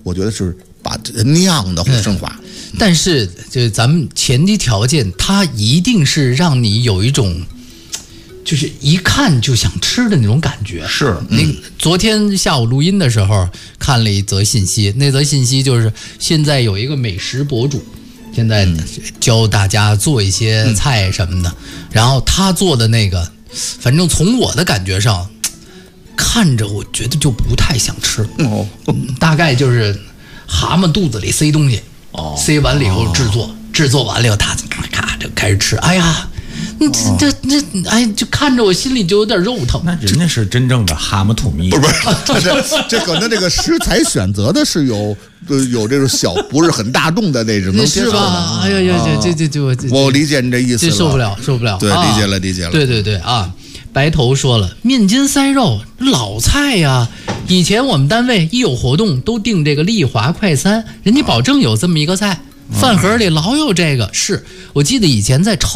我觉得是把酿的会升华。 但是就咱们前提条件，它一定是让你有一种就是一看就想吃的那种感觉。 是， 昨天下午录音的时候看了一则信息，那则信息就是现在有一个美食博主，现在教大家做一些菜什么的，然后他做的那个，反正从我的感觉上看着，我觉得就不太想吃。大概就是蛤蟆肚子里塞东西，塞完了以后制作完了以后，他咔就开始吃。哎呀！这哎，就看着我心里就有点肉疼。 那人家是真正的蛤蟆土蜜， 不是，这可能这个食材选择的是有这种小不是很大众的那种，能接受的。 是吧？哎呀， 我理解你这意思了， 这受不了。 对，理解了。 对啊，白头说了，面筋塞肉老菜呀。以前我们单位一有活动都订这个丽华快餐，人家保证有这么一个菜，饭盒里老有这个。是我记得以前在超